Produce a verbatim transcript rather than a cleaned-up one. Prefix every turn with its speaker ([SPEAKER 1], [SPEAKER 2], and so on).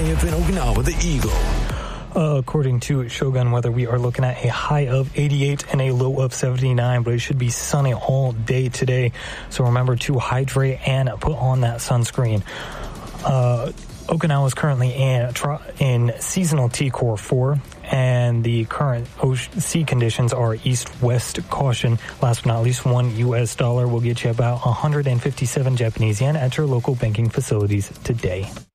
[SPEAKER 1] twentieth in Okinawa, the Eagle.
[SPEAKER 2] Uh, according to Shogun Weather, we are looking at a high of eighty-eight and a low of seventy-nine, but it should be sunny all day today. So remember to hydrate and put on that sunscreen. Uh, Okinawa is currently in, in seasonal T-Core four, and the current ocean, sea conditions are east-west caution. Last but not least, one U S dollar will get you about one hundred fifty-seven Japanese yen at your local banking facilities today.